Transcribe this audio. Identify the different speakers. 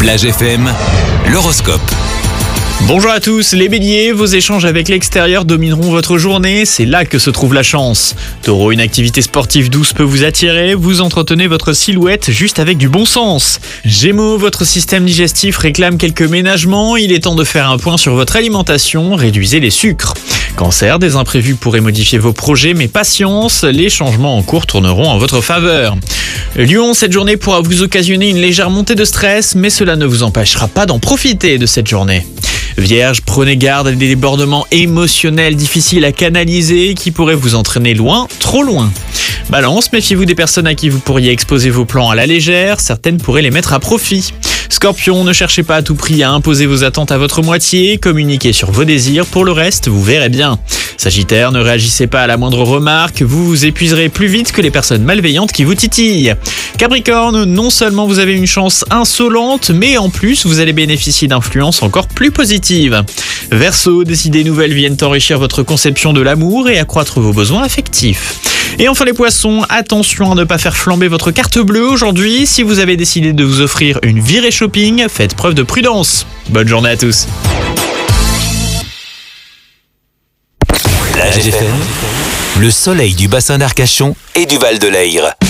Speaker 1: Plage FM, l'horoscope.
Speaker 2: Bonjour à tous, les béliers, vos échanges avec l'extérieur domineront votre journée, c'est là que se trouve la chance. Taureau, une activité sportive douce peut vous attirer, vous entretenez votre silhouette juste avec du bon sens. Gémeaux, votre système digestif réclame quelques ménagements, il est temps de faire un point sur votre alimentation, réduisez les sucres. Cancer, des imprévus pourraient modifier vos projets, mais patience, les changements en cours tourneront en votre faveur. Lion, cette journée pourra vous occasionner une légère montée de stress, mais cela ne vous empêchera pas d'en profiter de cette journée. Vierge, prenez garde à des débordements émotionnels difficiles à canaliser qui pourraient vous entraîner loin, trop loin. Balance, méfiez-vous des personnes à qui vous pourriez exposer vos plans à la légère, certaines pourraient les mettre à profit. Scorpion, ne cherchez pas à tout prix à imposer vos attentes à votre moitié, communiquez sur vos désirs, pour le reste, vous verrez bien. Sagittaire, ne réagissez pas à la moindre remarque, vous vous épuiserez plus vite que les personnes malveillantes qui vous titillent. Capricorne, non seulement vous avez une chance insolente, mais en plus vous allez bénéficier d'influences encore plus positives. Verseau, des idées nouvelles viennent enrichir votre conception de l'amour et accroître vos besoins affectifs. Et enfin les poissons, attention à ne pas faire flamber votre carte bleue aujourd'hui. Si vous avez décidé de vous offrir une virée shopping, faites preuve de prudence. Bonne journée à tous.
Speaker 1: Plage FM, le soleil du bassin d'Arcachon et du Val de l'Aïr.